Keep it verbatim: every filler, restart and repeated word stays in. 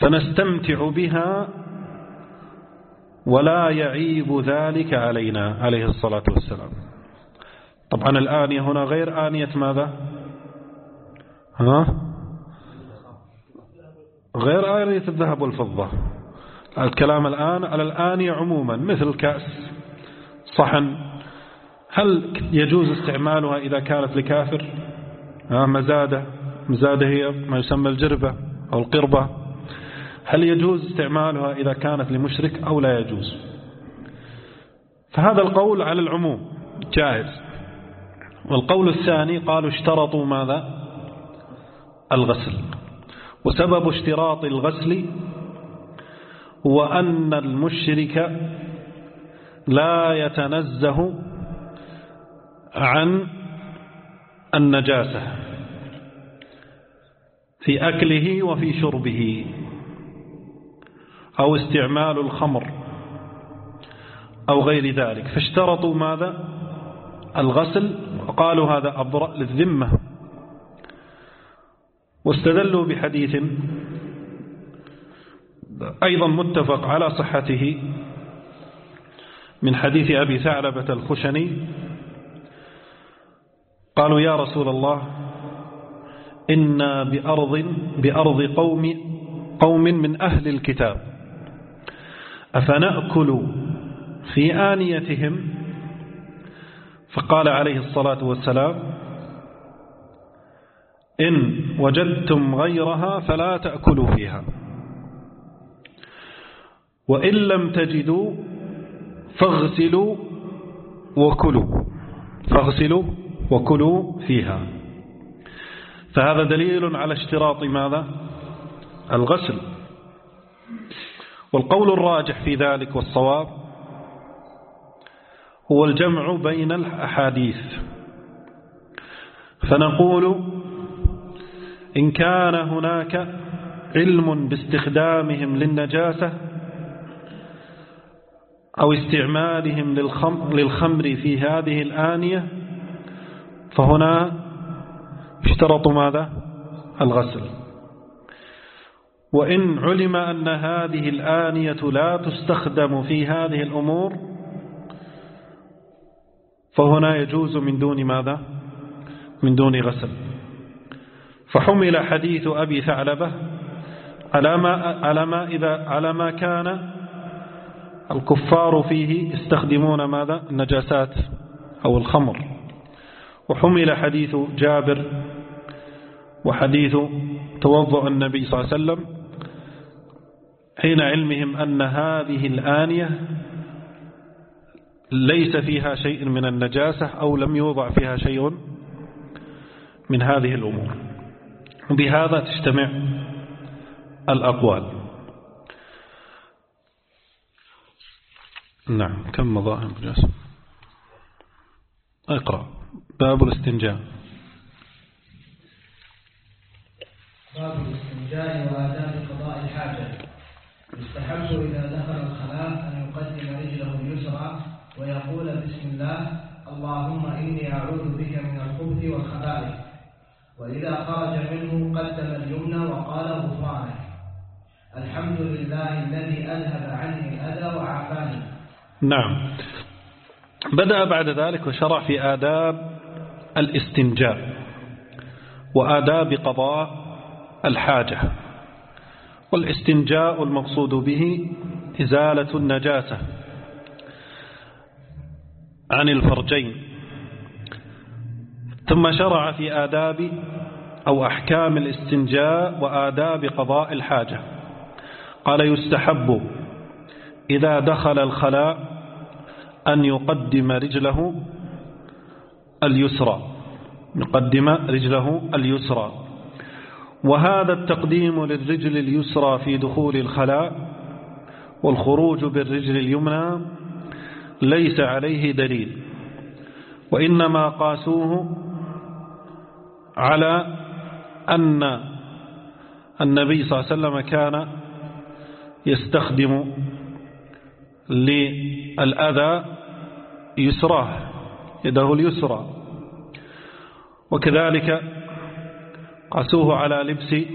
فنستمتع بها ولا يعيب ذلك علينا عليه الصلاة والسلام. طبعا الآنية هنا غير آنية ماذا؟ ها؟ غير آنية الذهب والفضة. الكلام الآن على الآنية عموما، مثل كأس، صحن. هل يجوز استعمالها إذا كانت لكافر؟ ها، مزادة. مزادة هي ما يسمى الجربة أو القربة. هل يجوز استعمالها إذا كانت لمشرك أو لا يجوز؟ فهذا القول على العموم جائز. والقول الثاني قالوا اشترطوا ماذا؟ الغسل. وسبب اشتراط الغسل هو أن المشرك لا يتنزه عن النجاسة في أكله وفي شربه أو استعمال الخمر أو غير ذلك، فاشترطوا ماذا؟ الغسل، وقالوا هذا أبرأ للذمة. واستدلوا بحديث أيضا متفق على صحته من حديث أبي ثعلبة الخشني، قالوا يا رسول الله إنا بأرض, بأرض قوم, قوم من أهل الكتاب أفنأكل في آنيتهم؟ فقال عليه الصلاة والسلام إن وجدتم غيرها فلا تأكلوا فيها، وإن لم تجدوا فاغسلوا وكلوا فاغسلوا وكلوا فيها. فهذا دليل على اشتراط ماذا؟ الغسل. والقول الراجح في ذلك والصواب هو الجمع بين الأحاديث، فنقول إن كان هناك علم باستخدامهم للنجاسة أو استعمالهم للخمر في هذه الآنية فهنا اشترطوا ماذا؟ الغسل. وإن علم أن هذه الآنية لا تستخدم في هذه الأمور فهنا يجوز من دون ماذا؟ من دون غسل. فحمل حديث أبي ثعلبة على ما, على ما, إذا على ما كان الكفار فيه يستخدمون ماذا؟ النجاسات أو الخمر. وحمل حديث جابر وحديث توضؤ النبي صلى الله عليه وسلم حين علمهم أن هذه الآنية ليس فيها شيء من النجاسة أو لم يوضع فيها شيء من هذه الأمور. بهذا تجتمع الأقوال. نعم. كم مظاهر جاسم؟ اقرأ. باب الاستنجاء. باب الاستنجاء وآداب قضاء الحاجة. يستحب إذا دخل الخلاء أن يقدم رجله اليسرى ويقول بسم الله اللهم إني أعوذ بك من الخبث والخبائث، وإذا خرج منه قدم اليمنى وقال غفرانك الحمد لله الذي أذهب عني الأذى وعافاني. نعم. بدأ بعد ذلك وشرع في آداب الاستنجاء وآداب قضاء الحاجة. والاستنجاء المقصود به إزالة النجاسة عن الفرجين. ثم شرع في آداب أو أحكام الاستنجاء وآداب قضاء الحاجة. قال يستحب إذا دخل الخلاء أن يقدم رجله اليسرى يقدم رجله اليسرى وهذا التقديم للرجل اليسرى في دخول الخلاء والخروج بالرجل اليمنى ليس عليه دليل، وإنما قاسوه على أن النبي صلى الله عليه وسلم كان يستخدم للأذى يسراه يده اليسرى، وكذلك قاسوه على لبس